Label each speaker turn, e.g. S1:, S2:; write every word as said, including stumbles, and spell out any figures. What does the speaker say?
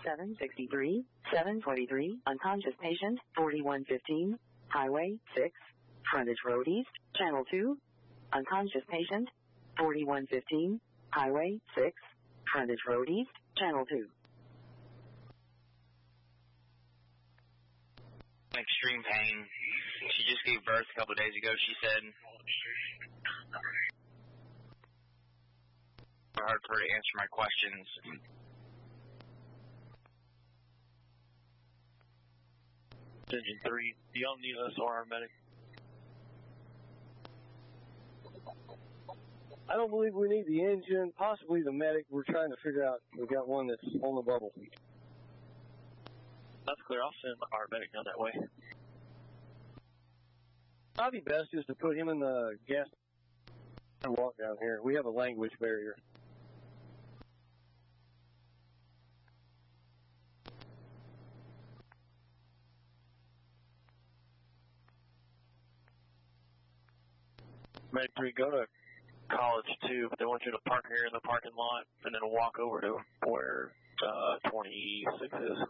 S1: seven sixty-three, seven twenty-three, unconscious patient, forty-one fifteen, Highway six, frontage road east, channel two, unconscious patient, forty-one fifteen, Highway six, frontage road east, channel two.
S2: Extreme pain. She just gave birth a couple of days ago, she said. It's hard for her to answer my questions.
S3: Engine three, do y'all need us or our medic?
S4: I don't believe we need the engine, possibly the medic. We're trying to figure out, we got one that's on the bubble.
S3: That's clear. I'll send our medic down that way.
S4: Probably best is to put him in the gas and walk down here. We have a language barrier.
S3: Medic three, go to College two, but they want you to park here in the parking lot and then walk over to where uh, twenty-six is.